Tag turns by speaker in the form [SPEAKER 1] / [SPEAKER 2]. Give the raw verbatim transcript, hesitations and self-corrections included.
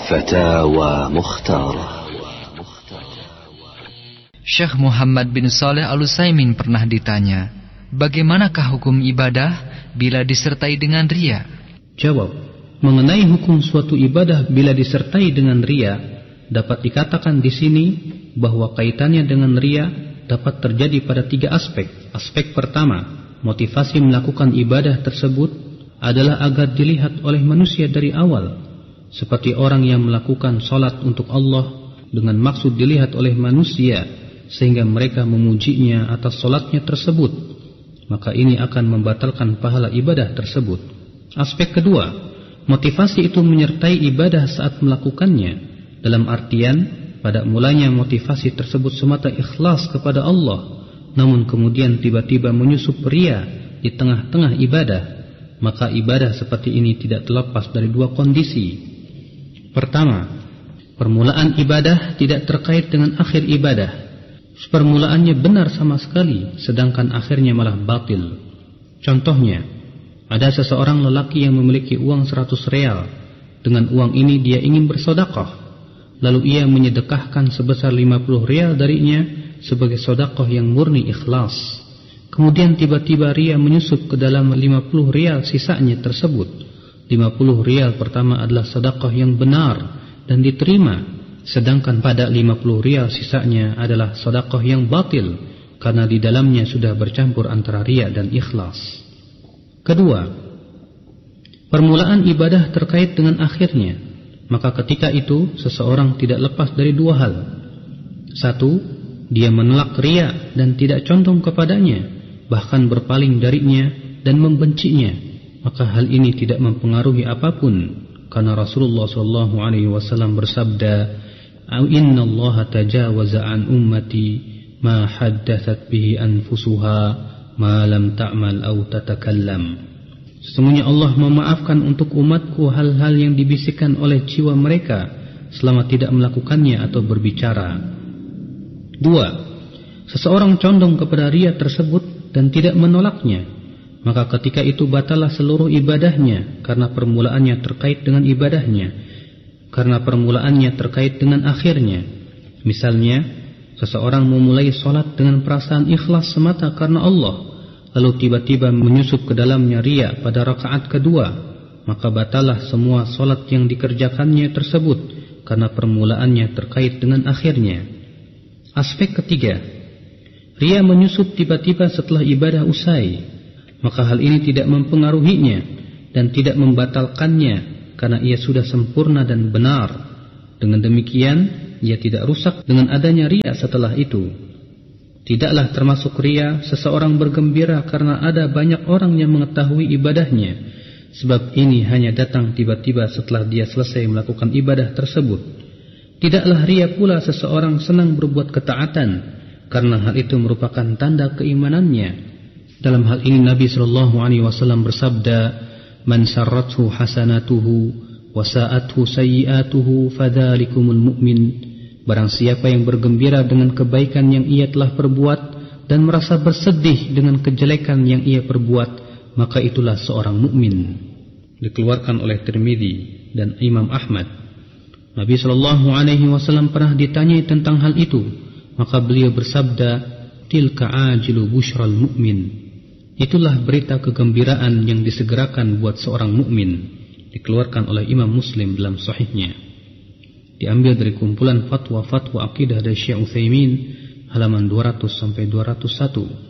[SPEAKER 1] فتاوى مختارة.
[SPEAKER 2] Syekh Muhammad bin Shalih Al-Utsaimin pernah ditanya, bagaimanakah hukum ibadah bila disertai dengan riya?
[SPEAKER 3] Jawab, mengenai hukum suatu ibadah bila disertai dengan riya, dapat dikatakan di sini bahwa kaitannya dengan riya dapat terjadi pada tiga aspek. Aspek pertama, motivasi melakukan ibadah tersebut adalah agar dilihat oleh manusia dari awal, seperti orang yang melakukan salat untuk Allah dengan maksud dilihat oleh manusia sehingga mereka memujinya atas salatnya tersebut, maka ini akan membatalkan pahala ibadah tersebut. Aspek kedua, motivasi itu menyertai ibadah saat melakukannya, dalam artian pada mulanya motivasi tersebut semata ikhlas kepada Allah, namun kemudian tiba-tiba menyusup riya di tengah-tengah ibadah, maka ibadah seperti ini tidak terlepas dari dua kondisi. Pertama, permulaan ibadah tidak terkait dengan akhir ibadah. Permulaannya benar sama sekali, sedangkan akhirnya malah batil. Contohnya, ada seseorang lelaki yang memiliki uang seratus real. Dengan uang ini dia ingin bersedekah, lalu ia menyedekahkan sebesar lima puluh real darinya sebagai sedekah yang murni ikhlas. Kemudian tiba-tiba riya menyusup ke dalam lima puluh real sisanya tersebut. lima puluh real pertama adalah sedekah yang benar dan diterima, sedangkan pada lima puluh rial sisanya adalah sedekah yang batil karena di dalamnya sudah bercampur antara riya dan ikhlas. Kedua, permulaan ibadah terkait dengan akhirnya, maka ketika itu seseorang tidak lepas dari dua hal. Satu, dia menolak riya dan tidak condong kepadanya, bahkan berpaling darinya dan membencinya, maka hal ini tidak mempengaruhi apapun, karena Rasulullah shallallahu alaihi wasallam bersabda, Inna Allah tajawaza an ummati ma haddathat bihi anfusuha ma lam ta'mal aw tatakallam. Sesungguhnya Allah memaafkan untuk umatku hal-hal yang dibisikkan oleh jiwa mereka selama tidak melakukannya atau berbicara. Dua, seseorang condong kepada riya tersebut dan tidak menolaknya, maka ketika itu batalah seluruh ibadahnya karena permulaannya terkait dengan ibadahnya, karena permulaannya terkait dengan akhirnya. Misalnya, seseorang memulai sholat dengan perasaan ikhlas semata karena Allah, lalu tiba-tiba menyusup ke dalamnya riya pada rakaat kedua, maka batalah semua sholat yang dikerjakannya tersebut karena permulaannya terkait dengan akhirnya. Aspek ketiga, riya menyusup tiba-tiba setelah ibadah usai, maka hal ini tidak mempengaruhinya dan tidak membatalkannya, karena ia sudah sempurna dan benar. Dengan demikian, ia tidak rusak dengan adanya riya setelah itu. Tidaklah termasuk riya seseorang bergembira karena ada banyak orang yang mengetahui ibadahnya, sebab ini hanya datang tiba-tiba setelah dia selesai melakukan ibadah tersebut. Tidaklah riya pula seseorang senang berbuat ketaatan, karena hal itu merupakan tanda keimanannya. Dalam hal ini Nabi sallallahu alaihi wasallam bersabda, Man sarrathu hasanatuhu wa sa'athu sayyi'atuhu fadzalikumul mu'min. Barang siapa yang bergembira dengan kebaikan yang ia telah perbuat dan merasa bersedih dengan kejelekan yang ia perbuat, maka itulah seorang mukmin. Dikeluarkan oleh Tirmidzi dan Imam Ahmad. Nabi sallallahu alaihi wasallam pernah ditanyai tentang hal itu, maka beliau bersabda, tilka ajilu busyral mu'min. Itulah berita kegembiraan yang disegerakan buat seorang mukmin. Dikeluarkan oleh Imam Muslim dalam sahihnya. Diambil dari kumpulan fatwa-fatwa akidah dari Syekh Utsaimin halaman dua ratus sampai dua ratus satu.